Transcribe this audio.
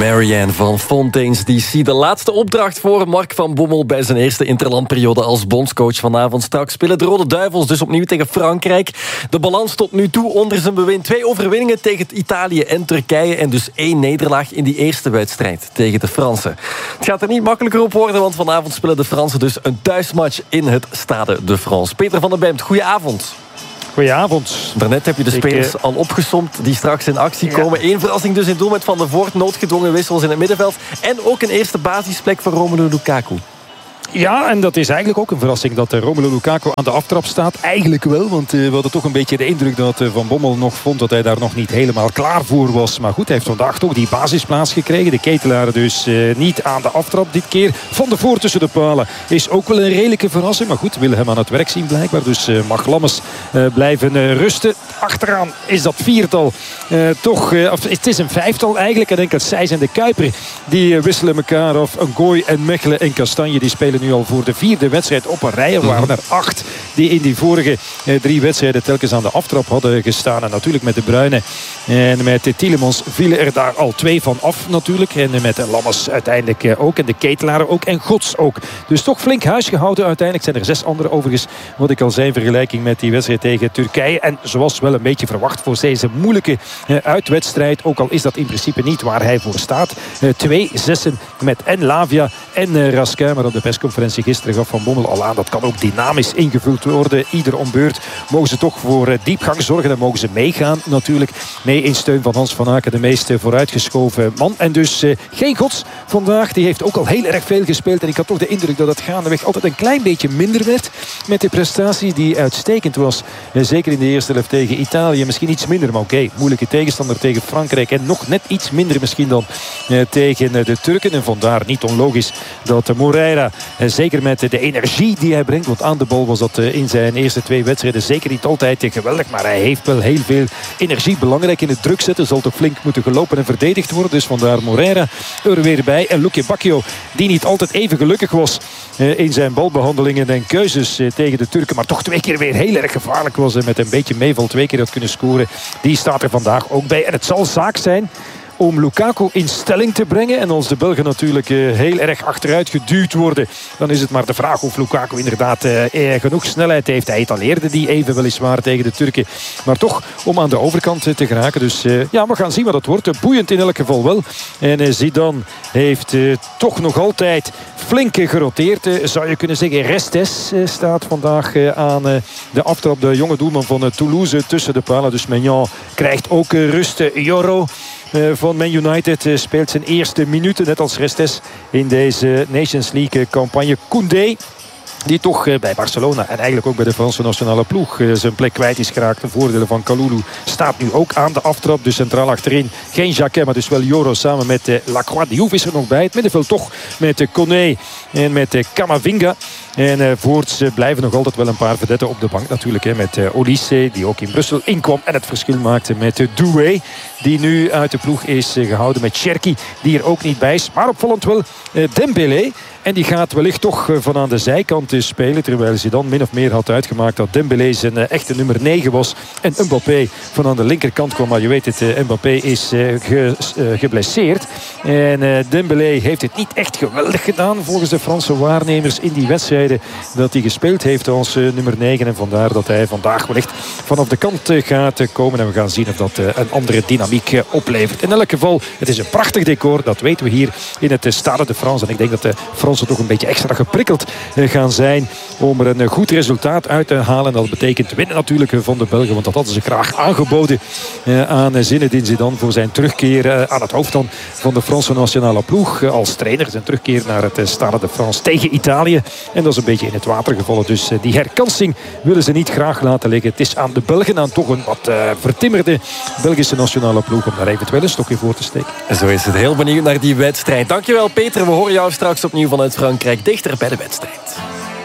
Marianne van Fontaine's DC. De laatste opdracht voor Mark van Bommel bij zijn eerste interlandperiode als bondscoach. Vanavond straks spelen de Rode Duivels dus opnieuw tegen Frankrijk. De balans tot nu toe onder zijn bewind. 2 overwinningen tegen Italië en Turkije en dus 1 nederlaag in die eerste wedstrijd tegen de Fransen. Het gaat er niet makkelijker op worden, want vanavond spelen de Fransen dus een thuismatch in het Stade de France. Peter van der Beemt, goedenavond. Goedenavond. Daarnet heb je de spelers al opgesomd die straks in actie komen. 1 verrassing dus in doel met Van der Voort, noodgedwongen wissels in het middenveld en ook een eerste basisplek voor Romelu Lukaku. Ja, en dat is eigenlijk ook een verrassing dat Romelu Lukaku aan de aftrap staat. Eigenlijk wel, want we hadden toch een beetje de indruk dat Van Bommel nog vond dat hij daar nog niet helemaal klaar voor was. Maar goed, hij heeft vandaag toch die basisplaats gekregen. De Ketelaar dus niet aan de aftrap dit keer. Van der Voort tussen de palen is ook wel een redelijke verrassing. Maar goed, willen hem aan het werk zien blijkbaar. Dus mag Lammers blijven rusten. Achteraan is dat viertal het is een vijftal eigenlijk. En denk dat Sijs en de Kuiper die wisselen elkaar af. Ngoy en Mechelen en Kastanje die spelen nu al voor de 4e wedstrijd op een rij. Er waren er 8 die in die vorige 3 wedstrijden telkens aan de aftrap hadden gestaan. En natuurlijk met De Bruyne en met Tielemans vielen er daar al 2 van af natuurlijk. En met Lammers uiteindelijk ook. En de Ketelaar ook. En Gods ook. Dus toch flink huisgehouden uiteindelijk. Zijn er 6 anderen overigens. Wat ik al zei in vergelijking met die wedstrijd tegen Turkije. En zoals wel een beetje verwacht voor deze moeilijke uitwedstrijd. Ook al is dat in principe niet waar hij voor staat. 2 zessen met en Lavia en Raskin. Maar op de persconferentie gisteren gaf Van Bommel al aan. Dat kan ook dynamisch ingevuld worden. Ieder om beurt mogen ze toch voor diepgang zorgen. Dan mogen ze meegaan natuurlijk. Mee in steun van Hans van Aken. De meest vooruitgeschoven man. En dus geen Gods vandaag. Die heeft ook al heel erg veel gespeeld. En ik had toch de indruk dat het gaandeweg altijd een klein beetje minder werd. Met de prestatie die uitstekend was. Zeker in de eerste helft tegen Italië. Misschien iets minder. Maar oké, moeilijke tegenstander tegen Frankrijk. En nog net iets minder misschien dan tegen de Turken. En vandaar niet onlogisch dat Moreira, zeker met de energie die hij brengt. Want aan de bal was dat in zijn eerste 2 wedstrijden zeker niet altijd geweldig. Maar hij heeft wel heel veel energie. Belangrijk in het druk zetten. Zal toch flink moeten gelopen en verdedigd worden. Dus vandaar Moreira er weer bij. En Luque Bacchio, die niet altijd even gelukkig was in zijn balbehandelingen en keuzes tegen de Turken. Maar toch 2 keer weer heel erg gevaarlijk was. En met een beetje meeval 2 keer had kunnen scoren. Die staat er vandaag ook bij. En het zal zaak zijn om Lukaku in stelling te brengen. En als de Belgen natuurlijk heel erg achteruit geduwd worden, dan is het maar de vraag of Lukaku inderdaad genoeg snelheid heeft. Hij etaleerde die even weliswaar tegen de Turken. Maar toch om aan de overkant te geraken. Dus ja, we gaan zien wat het wordt. Boeiend in elk geval wel. En Zidane heeft toch nog altijd flink geroteerd. Zou je kunnen zeggen. Restes staat vandaag aan de aftrap. De jonge doelman van Toulouse tussen de palen. Dus Maignan krijgt ook rust. Joro van Man United speelt zijn eerste minuten, net als Restes in deze Nations League campagne. Koundé, die toch bij Barcelona en eigenlijk ook bij de Franse nationale ploeg zijn plek kwijt is geraakt. De voordelen van Kalulu staat nu ook aan de aftrap. Dus centraal achterin geen Jacquet, maar dus wel Joro samen met Lacroix. Diouf is er nog bij. Het middenveld toch met Koné en met Camavinga. En voorts blijven nog altijd wel een paar vedetten op de bank natuurlijk. Met Olise, die ook in Brussel inkwam en het verschil maakte met Doué, die nu uit de ploeg is gehouden. Met Cherki, die er ook niet bij is. Maar opvallend wel Dembélé. En die gaat wellicht toch van aan de zijkant spelen. Terwijl ze dan min of meer had uitgemaakt dat Dembélé zijn echte nummer 9 was. En Mbappé van aan de linkerkant kwam. Maar je weet het, Mbappé is geblesseerd. En Dembélé heeft het niet echt geweldig gedaan volgens de Franse waarnemers in die wedstrijden dat hij gespeeld heeft als nummer 9. En vandaar dat hij vandaag wellicht vanaf de kant gaat komen. En we gaan zien of dat een andere dynamiek oplevert. In elk geval, het is een prachtig decor. Dat weten we hier in het Stade de France. En ik denk dat de Fransen toch een beetje extra geprikkeld gaan zijn om er een goed resultaat uit te halen. En dat betekent winnen natuurlijk van de Belgen. Want dat hadden ze graag aangeboden aan Zinedine Zidane voor zijn terugkeer aan het hoofd dan van de Franse nationale ploeg als trainer. Zijn terugkeer naar het Stade de France tegen Italië. En dat is een beetje in het water gevallen. Dus die herkansing willen ze niet graag laten liggen. Het is aan de Belgen, aan toch een wat vertimmerde Belgische nationale ploeg, om daar eventueel een stokje voor te steken. Zo is het. Heel benieuwd naar die wedstrijd. Dankjewel Peter. We horen jou straks opnieuw vanuit Frankrijk, dichter bij de wedstrijd.